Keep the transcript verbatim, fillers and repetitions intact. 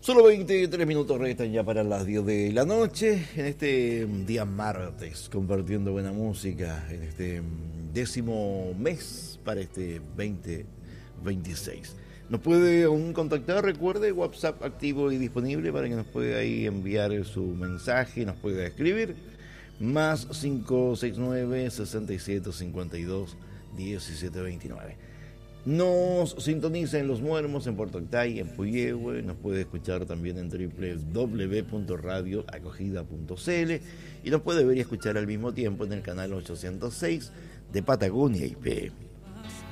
Solo veintitrés minutos restan ya para las diez de la noche, en este día martes, compartiendo buena música, en este décimo mes para este veinte veintiséis. Nos puede aún contactar, recuerde, WhatsApp activo y disponible para que nos pueda ahí enviar su mensaje, nos pueda escribir, más cinco seis nueve, seis siete cinco dos, uno siete dos nueve. Nos sintoniza en Los Muermos, en Puerto Octay, en Puyehue. Nos puede escuchar también en doble u doble u doble u punto radio acogida punto c l y nos puede ver y escuchar al mismo tiempo en el canal ochocientos seis de Patagonia I P.